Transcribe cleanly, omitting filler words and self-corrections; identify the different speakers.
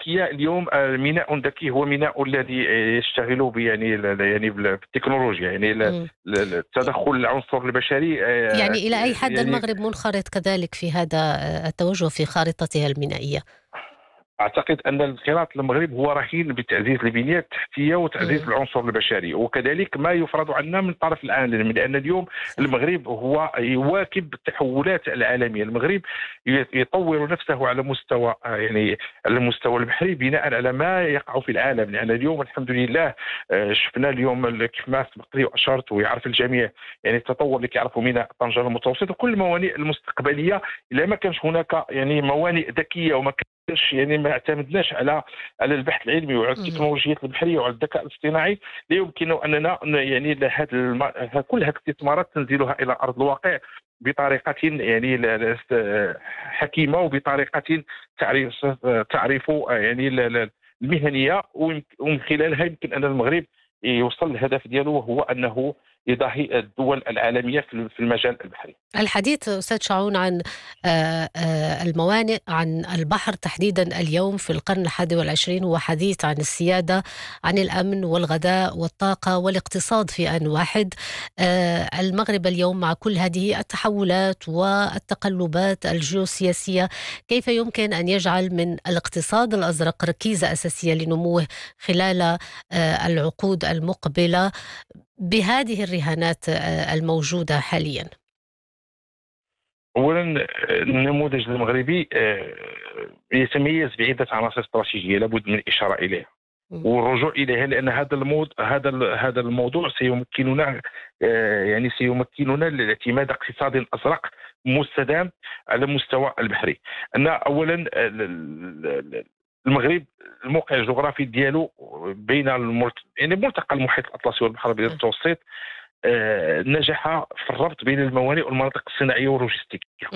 Speaker 1: ذكيه اليوم. ميناء ذكي هو ميناء الذي يشتغل يعني بالتكنولوجيا، يعني
Speaker 2: مم.
Speaker 1: التدخل العنصر البشري.
Speaker 2: يعني إلى أي حد
Speaker 1: يعني
Speaker 2: المغرب منخرط كذلك في هذا التوجه في خارطتها المينائية؟
Speaker 1: اعتقد ان انخراط المغرب هو رهين بتعزيز البنيه التحتيه وتعزيز
Speaker 2: مم.
Speaker 1: العنصر البشري، وكذلك ما يفرض عنا من طرف العالم، لان اليوم
Speaker 2: صح.
Speaker 1: المغرب هو يواكب التحولات العالميه. المغرب يطور نفسه على مستوى يعني على المستوى البحري بناء على ما يقع في العالم، لان اليوم الحمد لله شفنا اليوم كيف ما سبق لي واشرت ويعرف الجميع يعني التطور اللي كيعرفوا ميناء طنجة المتوسط وكل الموانئ المستقبليه. الا ما كانش هناك يعني موانئ ذكيه وما يعني ما اعتمدناش على البحث العلمي وعلى
Speaker 2: مم.
Speaker 1: التكنولوجيات البحريه وعلى الذكاء الاصطناعي، لا يمكن اننا يعني كل هذه الاستثمارات تنزلها الى ارض الواقع بطريقه يعني حكيمه، وبطريقه تعرف يعني المهنيه، ومن خلالها يمكن ان المغرب يوصل للهدف ديالو، وهو انه يضاهي الدول العالميه في المجال البحري.
Speaker 2: الحديث أستاذ شعون عن الموانئ، عن البحر تحديدا اليوم في القرن 21 هو حديث عن السيادة، عن الأمن والغذاء والطاقة والاقتصاد في آن واحد. المغرب اليوم مع كل هذه التحولات والتقلبات الجيوسياسية، كيف يمكن أن يجعل من الاقتصاد الأزرق ركيزة أساسية لنموه خلال العقود المقبلة بهذه الرهانات الموجودة حاليا؟
Speaker 1: اولا النموذج المغربي يتميز بعده عناصر استراتيجيه لابد من الاشاره اليها والرجوع اليها، لان هذا الموضوع سيمكننا يعني سيمكننا لاعتماد اقتصاد ازرق مستدام على المستوى البحري. ان اولا المغرب الموقع الجغرافي ديالو بين يعني ملتقى المحيط الاطلسي والبحر الابيض المتوسط، نجح في الربط بين الموانئ والمناطق الصناعيه واللوجستيكيه.